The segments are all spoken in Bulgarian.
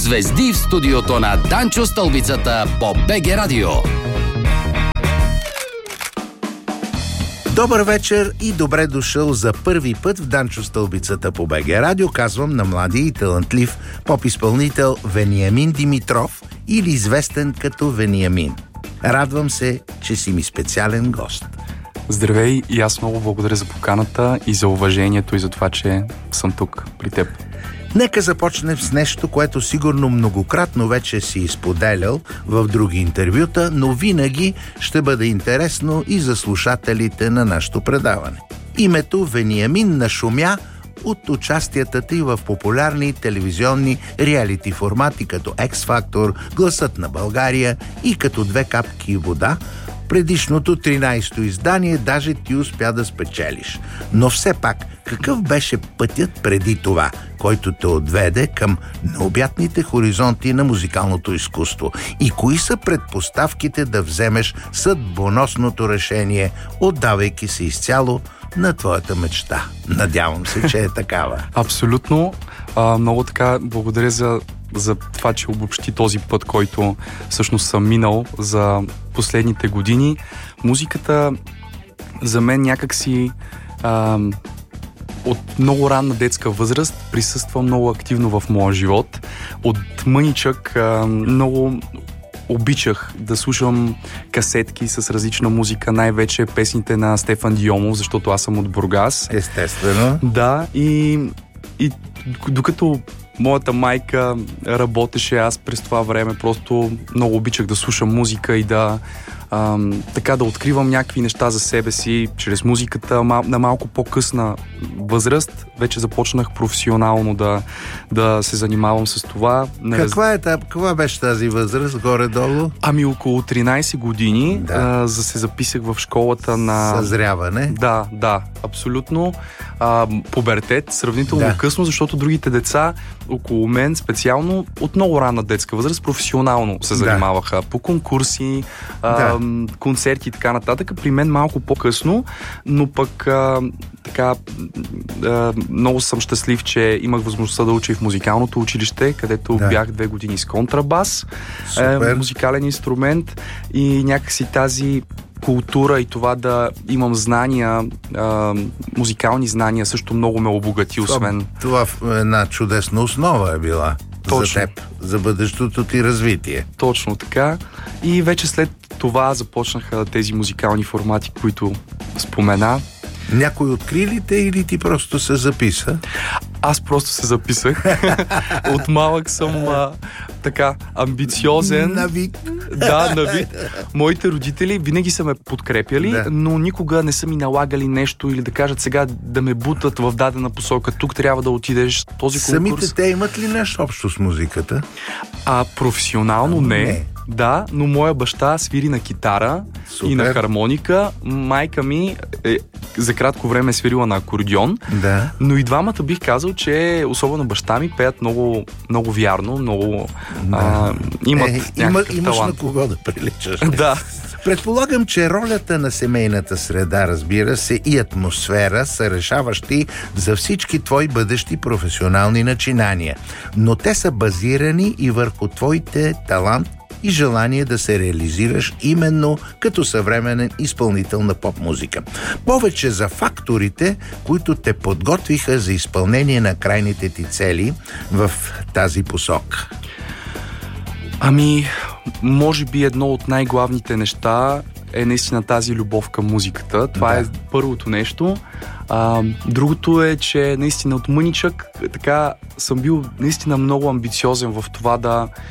Звезди в студиото на Данчо Стълбицата по БГ Радио. Добър вечер и добре дошъл за първи път в Данчо Стълбицата по БГ Радио. Казвам на млади и талантлив поп-изпълнител Вениамин Димитров, или известен като Вениамин. Радвам се, че си ми специален гост. Здравей, и аз много благодаря за поканата и за уважението и за това, че съм тук при теб. Нека започнем с нещо, което сигурно многократно вече си изподелял в други интервюта, но винаги ще бъде интересно и за слушателите на нашето предаване. Името Вениамин нашумя от участията ти в популярни телевизионни реалити формати като X-Factor, Гласът на България и Като две капки вода. Предишното 13-то издание даже ти успя да спечелиш. Но все пак, какъв беше пътят преди това, който те отведе към необятните хоризонти на музикалното изкуство? И кои са предпоставките да вземеш съдбоносното решение, отдавайки се изцяло на твоята мечта? Надявам се, че е такава. Абсолютно. Много така благодаря за това, че обобщи този път, който всъщност съм минал за последните години. Музиката за мен някакси от много ранна детска възраст присъства много активно в моя живот. От мъничък много обичах да слушам касетки с различна музика, най-вече песните на Стефан Дионов, защото аз съм от Бургас. Естествено. Да, и докато моята майка работеше, аз през това време просто много обичах да слушам музика и да откривам някакви неща за себе си чрез музиката. На малко по-късна възраст вече започнах професионално да се занимавам с това. Каква беше тази възраст, горе-долу? Около 13 години. Се записах в школата на... Съзряване? Да, абсолютно. Пубертет, сравнително късно, защото другите деца около мен специално от много ранна детска възраст професионално се занимаваха по конкурси, концерти и така нататък. При мен малко по-късно, но пък много съм щастлив, че имах възможността да уча и в музикалното училище, където бях 2 години с контрабас, музикален инструмент, и някакси тази култура и това да имам знания, музикални знания също много ме обогати, освен... Това една чудесна основа е била. Точно. За теб, за бъдещото ти развитие. Точно така. И вече след това започнаха тези музикални формати, които спомена. Някой откри ли те или ти просто се записа? Аз просто се записах. От малък съм амбициозен. На вид. Да, на вид. Моите родители винаги са ме подкрепяли, но никога не са ми налагали нещо или да кажат сега да ме бутат в дадена посока. Тук трябва да отидеш, този конкурс. Самите те имат ли нещо общо с музиката? Професионално не. Да, но моя баща свири на китара. Супер. И на хармоника. Майка ми за кратко време е свирила на акордеон. Да. Но и двамата бих казал, че особено баща ми пеят много, много вярно, много имат някакъв имаш талант. На кого да приличаш. Да. Предполагам, че ролята на семейната среда, разбира се, и атмосфера са решаващи за всички твои бъдещи професионални начинания. Но те са базирани и върху твоите талант и желание да се реализираш именно като съвременен изпълнител на поп-музика. Повече за факторите, които те подготвиха за изпълнение на крайните ти цели в тази посока. Може би едно от най-главните неща е наистина тази любов към музиката. Това е първото нещо. Другото е, че наистина от мъничък така съм бил наистина много амбициозен в това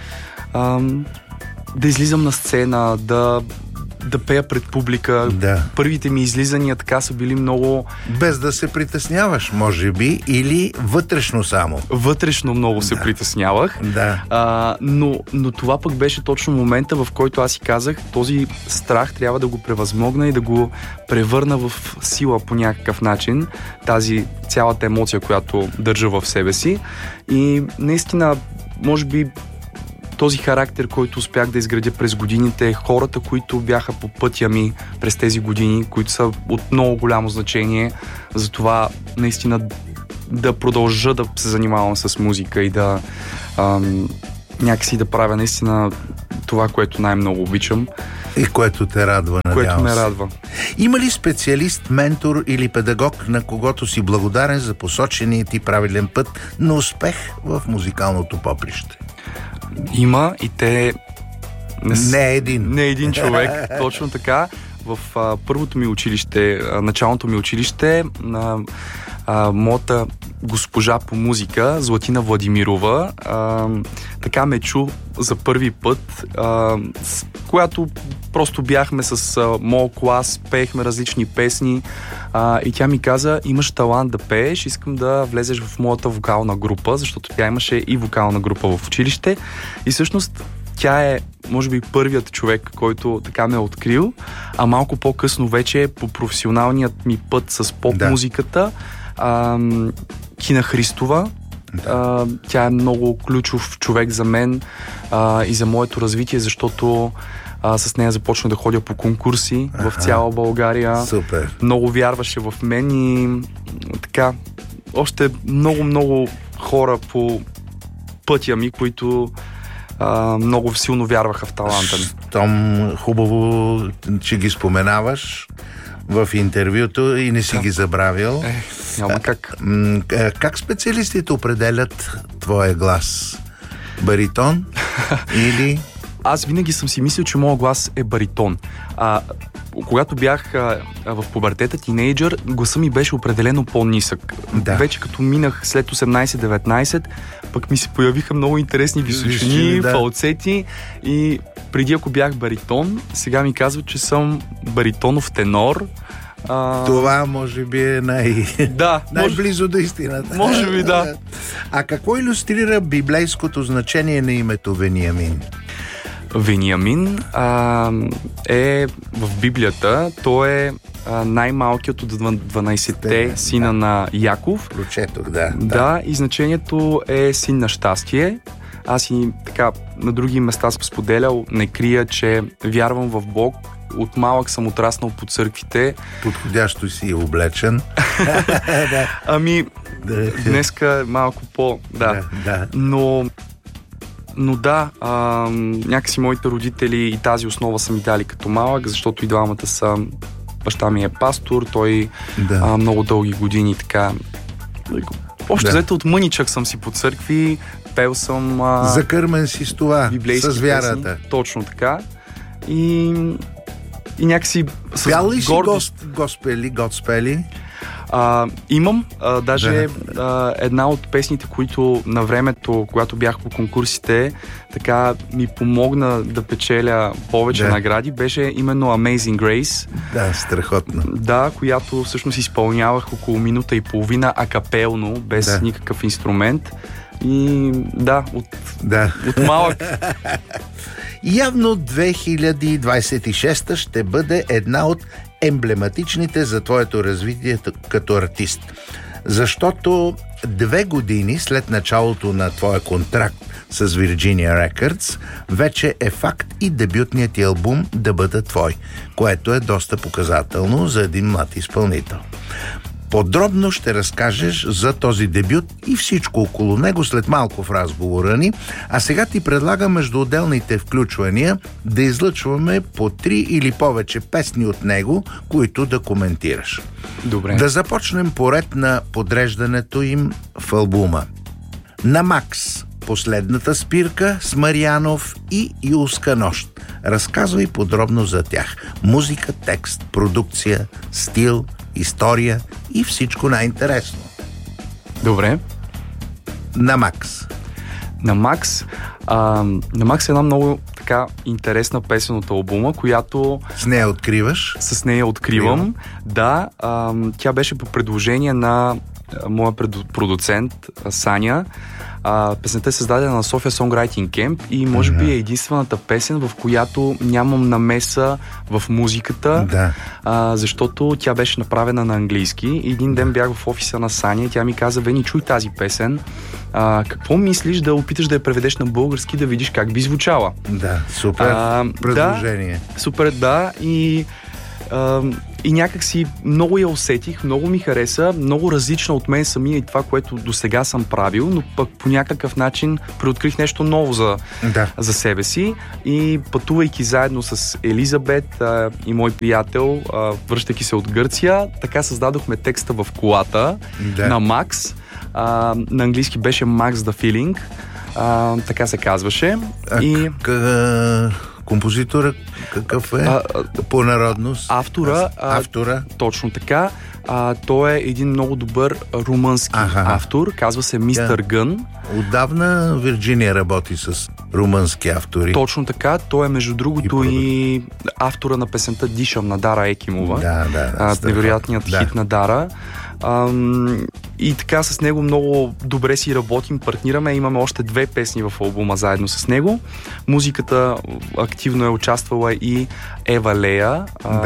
да излизам на сцена, да пея пред публика. Да. Първите ми излизания така са били много... Без да се притесняваш, може би, или вътрешно само? Вътрешно много се притеснявах. Да. Но това пък беше точно момента, в който аз си казах, този страх трябва да го превъзмогна и да го превърна в сила по някакъв начин. Тази цялата емоция, която държа в себе си. И наистина, може би, този характер, който успях да изградя през годините, хората, които бяха по пътя ми през тези години, които са от много голямо значение за това наистина да продължа да се занимавам с музика и някакси да правя наистина това, което най-много обичам. И което те радва, надявам Което ме радва. Има ли специалист, ментор или педагог, на когото си благодарен за посочения ти правилен път на успех в музикалното поприще? Има и те... Не един. Не един човек, точно така. В първото ми училище, началното ми училище, моята госпожа по музика, Златина Владимирова, така ме чу за първи път, когато просто бяхме с моят клас, пеехме различни песни и тя ми каза: имаш талант да пееш, искам да влезеш в моята вокална група, защото тя имаше и вокална група в училище и всъщност тя е, може би, първият човек, който така ме е открил, а малко по-късно вече по професионалният ми път с поп-музиката, Кина Христова. Тя е много ключов човек за мен и за моето развитие, защото с нея започна да ходя по конкурси в цяла България. Супер. Много вярваше в мен и така, още много хора по пътя ми, които много силно вярваха в таланта ми. Том, хубаво, че ги споменаваш в интервюто и не си ги забравил. Няма как. Как специалистите определят твоя глас? Баритон или... Аз винаги съм си мислил, че моят глас е баритон. Когато бях в пубертета, тинейджър, гласа ми беше определено по-нисък. Да. Вече като минах след 18-19, пък ми се появиха много интересни височини, фалцети и преди, ако бях баритон, сега ми казват, че съм баритонов тенор. Това може би е най-близо до истината. Може би, да. А какво илюстрира библейското значение на името Вениамин? Вениамин е в Библията. Той е най-малкият от 12-те сина на Яков. Прочетох, Да, и значението е син на щастие. Аз и така на други места съм споделял, не крия, че вярвам в Бог. От малък съм отраснал по църквите. Подходящо си облечен. Днеска е малко по... Но да, някакси моите родители и тази основа са ми дали като малък, защото и двамата са... Баща ми е пастор, той много дълги години така... Общо взето от мъничък съм си по църкви, пел съм... Закърмен си с това, с вярата. Песни, точно така. И някакси... Пял ли си Госпели? Имам. Даже една от песните, които на времето, когато бях по конкурсите, така ми помогна да печеля повече награди, беше именно Amazing Grace. Да, страхотно. Да, която всъщност изпълнявах около минута и половина акапелно, без никакъв инструмент. И от малък. Явно 2026 ще бъде една от емблематичните за твоето развитие като артист. Защото 2 години след началото на твоя контракт с Virginia Records, вече е факт и дебютният ти албум да бъде твой, което е доста показателно за един млад изпълнител. Подробно ще разкажеш за този дебют и всичко около него след малко в разговора ни, а сега ти предлагам между отделните включвания да излъчваме по 3 или повече песни от него, които да коментираш. Добре. Да започнем поред на подреждането им в албума. На Макс, Последната спирка с Марянов и Юлска нощ. Разказвай подробно за тях. Музика, текст, продукция, стил, история и всичко най-интересно. Добре. На Макс. На Макс е една много така интересна песен от албума, която... С нея откриваш? С нея откривам. Да, тя беше по предложение на моя продуцент Саня. Песента е създадена на София Songwriting Camp и може би е единствената песен, в която нямам намеса в музиката, защото тя беше направена на английски. Един ден бях в офиса на Саня и тя ми каза: Вени, чуй тази песен, какво мислиш да опиташ да я преведеш на български, да видиш как би звучала? Да, супер предложение. Супер, да, и И някак си много я усетих, много ми хареса, много различна от мен самия и това, което до сега съм правил, но пък по някакъв начин преоткрих нещо ново за себе си и пътувайки заедно с Елизабет и мой приятел, връщайки се от Гърция, така създадохме текста в колата на Макс. На английски беше Max the Feeling, така се казваше. Композитора какъв е? По народност? Автора. Точно така. Той е един много добър румънски автор. Казва се Мистер Гън. Отдавна Вирджиния работи с румънски автори. Точно така. Той е между другото и автора на песента Дишам на Дара Екимова. Невероятният хит на Дара. И така с него много добре си работим, партнираме. Имаме още 2 песни в албума заедно с него. Музиката активно е участвала и Ева Лея,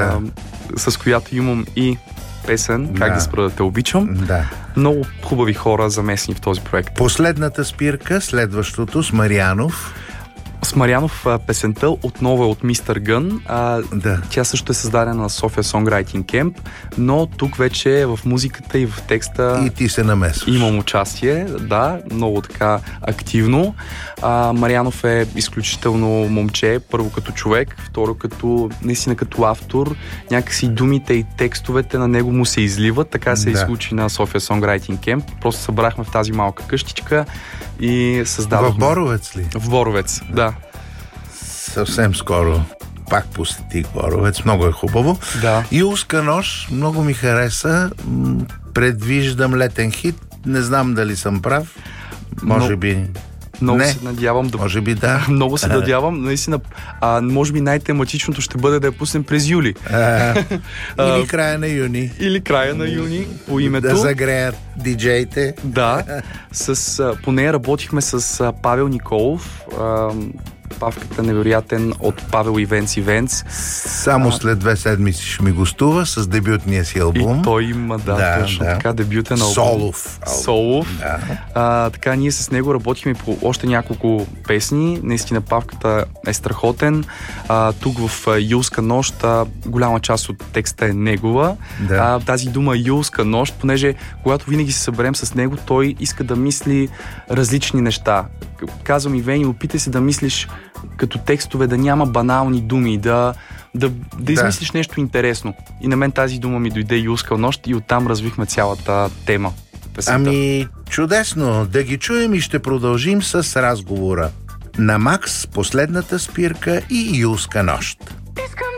с която имам и песен Как да спра да те обичам. Много хубави хора замесени в този проект. Последната спирка, следващото с Марянов. С Марянов песента отново е от Мистер Гън. Тя също е създадена на София Songwriting Camp, но тук вече в музиката и в текста и ти се намесваш. Имам участие, много така активно. Марянов е изключително момче, първо като човек, второ наистина като автор. Някакси думите и текстовете на него му се изливат, така се излучи на София Songwriting Camp. Просто събрахме в тази малка къщичка и създадохме... В Боровец ли? В Боровец, да. Съвсем скоро пак посетих Боровец, много е хубаво. Юлска нощ, много ми хареса. Предвиждам летен хит. Не знам дали съм прав. Може би... Много се надявам Може би да. Много се надявам. Наистина, може би най-тематичното ще бъде да я пуснем през юли. Или края на юни. Или края на юни по името. Да загреят диджеите. По нея работихме с Павел Николов. Павката невероятен от Павел Ивенц. Само след 2 седмици ще ми гостува с дебютния си албум. И той има, точно така, дебютен албум. Солов. Така, ние с него работихме по още няколко песни. Наистина Павката е страхотен. Тук в Юлска нощ голяма част от текста е негова. Тази дума Юлска нощ, понеже когато винаги се съберем с него, той иска да мисли различни неща. Казвам и Вени, опитай се да мислиш като текстове, да няма банални думи, да измислиш нещо интересно. И на мен тази дума ми дойде Юлска нощ и оттам развихме цялата тема. Ами, чудесно! Да ги чуем и ще продължим с разговора на Макс, последната спирка и Юлска нощ.